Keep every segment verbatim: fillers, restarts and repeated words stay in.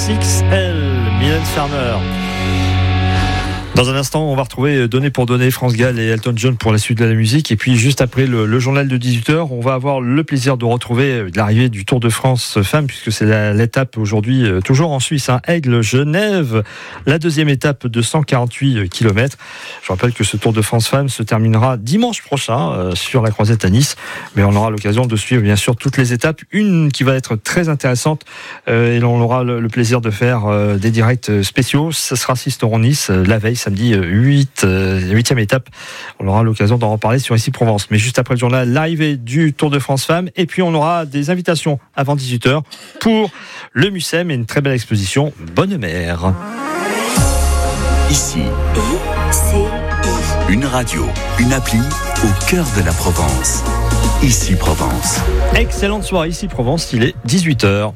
X L, Mylène Farmer. Dans un instant, on va retrouver Donné pour Donné, France Gall et Elton John pour la suite de la musique. Et puis, juste après le, le journal de dix-huit heures, on va avoir le plaisir de retrouver l'arrivée du Tour de France Femmes, puisque c'est la, l'étape aujourd'hui, toujours en Suisse, hein, Aigle, Genève, la deuxième étape de cent quarante-huit kilomètres. Je rappelle que ce Tour de France Femmes se terminera dimanche prochain euh, sur la Croisette à Nice. Mais on aura l'occasion de suivre, bien sûr, toutes les étapes. Une qui va être très intéressante euh, et on aura le, le plaisir de faire euh, des directs spéciaux. Ce sera Sisteron-Nice euh, la veille, samedi huit, euh, huitième étape. On aura l'occasion d'en reparler sur Ici Provence. Mais juste après le journal, l'arrivée du Tour de France Femmes. Et puis on aura des invitations avant dix-huit heures pour le Mucem et une très belle exposition Bonne Mère. Ici, une radio, une appli au cœur de la Provence. Ici Provence. Excellente soirée Ici Provence, il est dix-huit heures.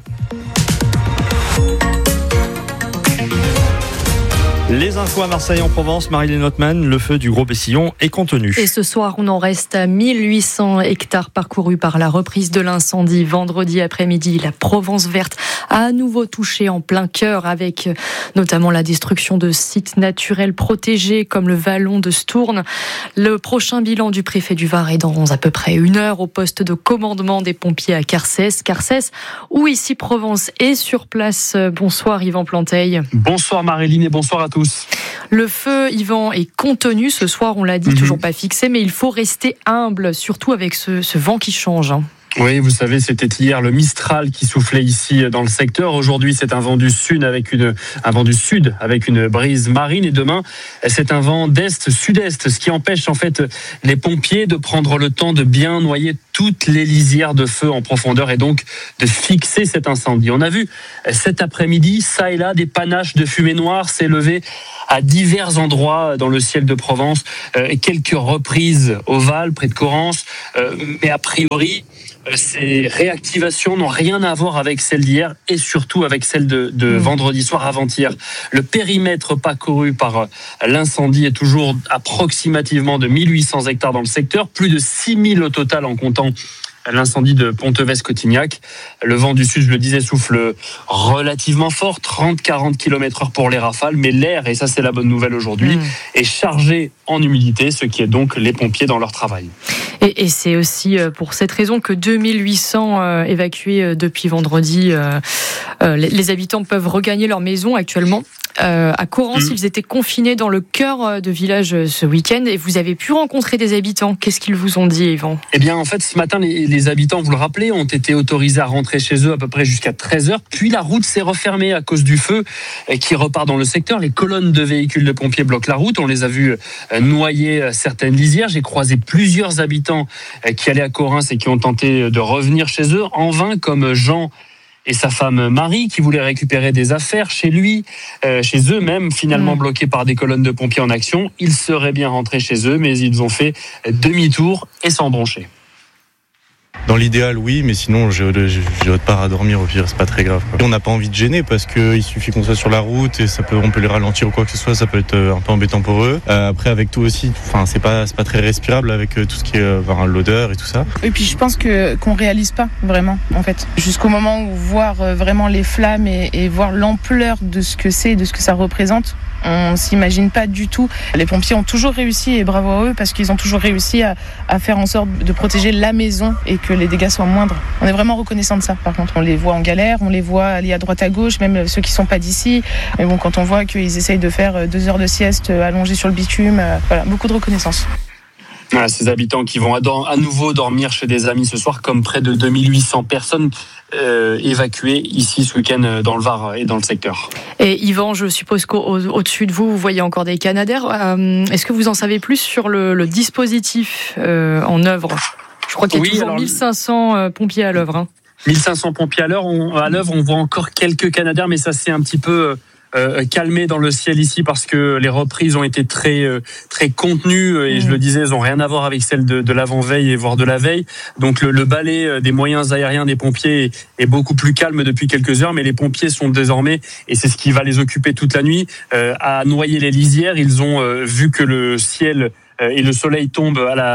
Les infos à Marseille en Provence, Marie-Léne Notman, le feu du Gros Bessillon est contenu. Et ce soir, on en reste à mille huit cents hectares parcourus par la reprise de l'incendie. Vendredi après-midi, la Provence verte a à nouveau touché en plein cœur avec notamment la destruction de sites naturels protégés comme le vallon de Stourne. Le prochain bilan du préfet du Var est dans à peu près une heure au poste de commandement des pompiers à Carcès. Carcès, où Ici Provence est sur place. Bonsoir Yvan Planteil. Bonsoir Marie-Léne et bonsoir à tous. Le feu, Yvan, est contenu ce soir, on l'a dit, mmh. toujours pas fixé, mais il faut rester humble, surtout avec ce, ce vent qui change. Hein. Oui, vous savez, c'était hier le Mistral qui soufflait ici dans le secteur. Aujourd'hui, c'est un vent du sud avec une, un vent du sud avec une brise marine. Et demain, c'est un vent d'est-sud-est, ce qui empêche en fait les pompiers de prendre le temps de bien noyer toutes les lisières de feu en profondeur et donc de fixer cet incendie. On a vu cet après-midi, ça et là, des panaches de fumée noire s'élever à divers endroits dans le ciel de Provence. Euh, quelques reprises ovales près de Corrence, euh, mais a priori, ces réactivations n'ont rien à voir avec celles d'hier et surtout avec celles de, de mmh. vendredi soir avant-hier. Le périmètre parcouru par l'incendie est toujours approximativement de mille huit cents hectares dans le secteur, plus de six mille au total en comptant l'incendie de Pontevès-Cotignac. Le vent du sud, je le disais, souffle relativement fort, trente à quarante kilomètres heure pour les rafales, mais l'air, et ça c'est la bonne nouvelle aujourd'hui, mmh. est chargé en humidité, ce qui est donc les pompiers dans leur travail. Et, et c'est aussi pour cette raison que deux mille huit cents euh, évacués depuis vendredi. Euh, euh, les, les habitants peuvent regagner leur maison actuellement. Euh, à Corrence, mmh. ils étaient confinés dans le cœur de village ce week-end et vous avez pu rencontrer des habitants. Qu'est-ce qu'ils vous ont dit, Yvan ? Eh bien, en fait, ce matin, les, les habitants, vous le rappelez, ont été autorisés à rentrer chez eux à peu près jusqu'à treize heures. Puis la route s'est refermée à cause du feu qui repart dans le secteur. Les colonnes de véhicules de pompiers bloquent la route. On les a vus noyer certaines lisières. J'ai croisé plusieurs habitants qui allaient à Corrence et qui ont tenté de revenir chez eux en vain, comme Jean et sa femme Marie qui voulaient récupérer des affaires chez lui, euh, chez eux même, finalement mmh. bloqués par des colonnes de pompiers en action. Ils seraient bien rentrés chez eux, mais ils ont fait demi-tour et s'en bronché. Dans l'idéal, oui, mais sinon, j'ai autre part à dormir, au pire, c'est pas très grave, quoi. On n'a pas envie de gêner parce qu'il suffit qu'on soit sur la route et ça peut, on peut les ralentir ou quoi que ce soit, ça peut être un peu embêtant pour eux. Euh, après, avec tout aussi, enfin, c'est pas, c'est pas très respirable avec tout ce qui est enfin, l'odeur et tout ça. Et puis, je pense que, qu'on réalise pas vraiment, en fait. Jusqu'au moment où voir vraiment les flammes et, et voir l'ampleur de ce que c'est, de ce que ça représente, on s'imagine pas du tout. Les pompiers ont toujours réussi et bravo à eux parce qu'ils ont toujours réussi à, à faire en sorte de protéger la maison et que les dégâts soient moindres. On est vraiment reconnaissant de ça. Par contre, on les voit en galère, on les voit aller à droite à gauche, même ceux qui sont pas d'ici. Mais bon, quand on voit qu'ils essayent de faire deux heures de sieste allongés sur le bitume, voilà, beaucoup de reconnaissance. Voilà, ces habitants qui vont à nouveau dormir chez des amis ce soir, comme près de deux mille huit cents personnes euh, évacuées ici ce week-end dans le Var et dans le secteur. Et Yvan, je suppose qu'au-dessus de vous, vous voyez encore des canadaires. Euh, est-ce que vous en savez plus sur le, le dispositif euh, en œuvre ? Je crois qu'il y a oui, toujours alors, mille cinq cents pompiers à l'œuvre. Hein. mille cinq cents pompiers à l'heure, on, à l'œuvre, on voit encore quelques canadaires, mais ça c'est un petit peu euh, calmé dans le ciel ici parce que les reprises ont été très euh, très contenues et mmh. je le disais, elles n'ont rien à voir avec celles de, de l'avant-veille et voire de la veille. Donc le, le balai des moyens aériens des pompiers est, est beaucoup plus calme depuis quelques heures, mais les pompiers sont désormais, et c'est ce qui va les occuper toute la nuit, euh, à noyer les lisières. Ils ont euh, vu que le ciel et le soleil tombe à la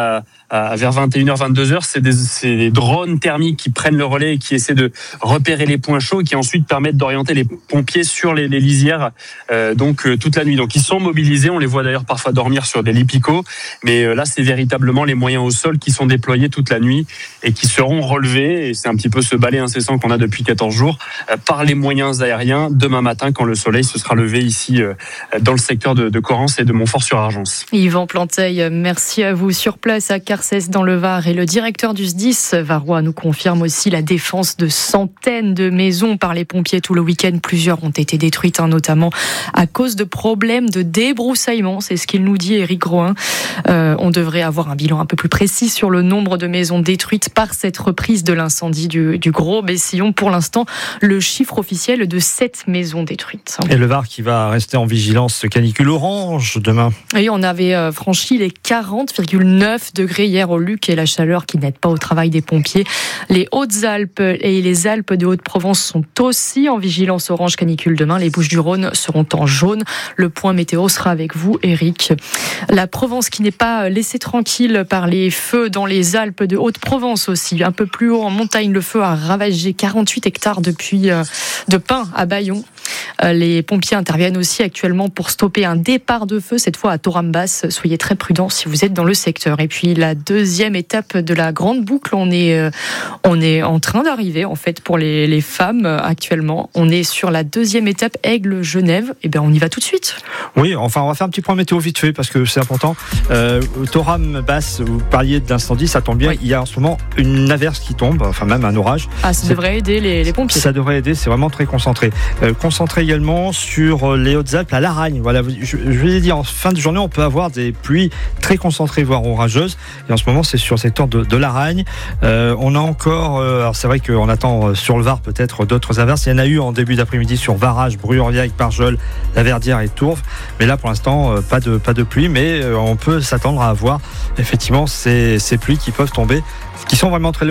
à vers vingt et une heures, vingt-deux heures. C'est des, c'est des drones thermiques qui prennent le relais et qui essaient de repérer les points chauds et qui ensuite permettent d'orienter les pompiers sur les, les lisières euh, donc euh, toute la nuit. Donc ils sont mobilisés, on les voit d'ailleurs parfois dormir sur des lits picots, mais euh, là c'est véritablement les moyens au sol qui sont déployés toute la nuit et qui seront relevés, et c'est un petit peu ce balai incessant qu'on a depuis quatorze jours euh, par les moyens aériens demain matin quand le soleil se sera levé ici euh, dans le secteur de, de Corrence et de Montfort-sur-Argence. Yvan Planteil, merci à vous. Sur place à Carcès dans le Var, et le directeur du S D I S varois nous confirme aussi la défense de centaines de maisons par les pompiers tout le week-end. Plusieurs ont été détruites, hein, notamment à cause de problèmes de débroussaillement. C'est ce qu'il nous dit, Éric Groin. Euh, on devrait avoir un bilan un peu plus précis sur le nombre de maisons détruites par cette reprise de l'incendie du, du Gros Bessillon. Pour l'instant, le chiffre officiel de sept maisons détruites. Et le Var qui va rester en vigilance canicule orange demain. Oui, on avait franchi les quarante virgule neuf degrés hier au Luc, et la chaleur qui n'aide pas au travail des pompiers. Les Hautes-Alpes et les Alpes de Haute-Provence sont aussi en vigilance orange canicule demain. Les Bouches-du-Rhône seront en jaune. Le point météo sera avec vous, Eric. La Provence qui n'est pas laissée tranquille par les feux dans les Alpes de Haute-Provence aussi. Un peu plus haut en montagne, le feu a ravagé quarante-huit hectares depuis euh, de pins à Bayon. Euh, les pompiers interviennent aussi actuellement pour stopper un départ de feu, cette fois à Torambas. Soyez très prudents si vous êtes dans le secteur. Et puis la deuxième étape de la grande boucle, on est, euh, on est en train d'arriver en fait pour les, les femmes euh, actuellement. On est sur la deuxième étape Aigle-Genève. Et bien on y va tout de suite. Oui, enfin on va faire un petit point météo vite fait parce que c'est important. Euh, Torambas, vous parliez d'incendie, ça tombe bien. Oui. Il y a en ce moment une averse qui tombe, enfin même un orage. Ah, ça c'est... devrait aider les, les pompiers. Ça devrait aider, c'est vraiment très concentré. Euh, concentré également sur les Hautes-Alpes à Laragne. Voilà, je, je vous l'ai dit, en fin de journée, on peut avoir des pluies très concentrées, voire orageuses. Et en ce moment, c'est sur le secteur de, de Laragne. Euh, on a encore, euh, alors c'est vrai qu'on attend sur le Var peut-être d'autres averses. Il y en a eu en début d'après-midi sur Varage, Bru-Orliac, Parjol, Laverdière et Tourves. Mais là, pour l'instant, euh, pas de pas de pluie, mais euh, on peut s'attendre à avoir effectivement ces, ces pluies qui peuvent tomber, qui sont vraiment très